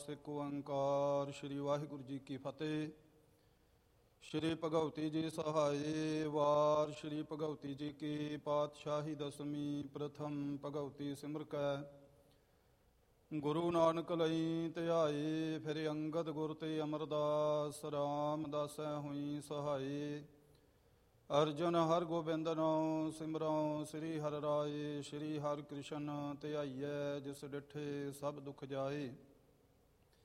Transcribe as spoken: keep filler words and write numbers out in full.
ਇੱਕ ਓੰਕਾਰ ਸ੍ਰੀ ਵਾਹਿਗੁਰੂ ਜੀ ਕੀ ਫਤਿਹ। ਸ਼੍ਰੀ ਭਗਵਤੀ ਜੀ ਸਹਾਏ। ਵਾਰ ਸ਼੍ਰੀ ਭਗਵਤੀ ਜੀ ਕੀ ਪਾਤਸ਼ਾਹੀ ਦਸਵੀਂ। ਪ੍ਰਥਮ ਭਗਵਤੀ ਸਿਮਰ ਕੈ ਗੁਰੂ ਨਾਨਕ ਲਈ ਧਿਆਏ। ਫਿਰ ਅੰਗਦ ਗੁਰ ਤੇ ਅਮਰਦਾਸ ਰਾਮਦਾਸੈ ਹੋਈ ਸਹਾਏ। ਅਰਜਨ ਹਰ ਗੋਬਿੰਦ ਨੋ ਸਿਮਰਉ ਸ੍ਰੀ ਹਰਿ ਰਾਏ। ਸ਼੍ਰੀ ਹਰਿ ਕ੍ਰਿਸ਼ਨ ਧਿਆਈਐ ਜਿਸ ਡਿਠੇ ਸਭ ਦੁਖ ਜਾਏ।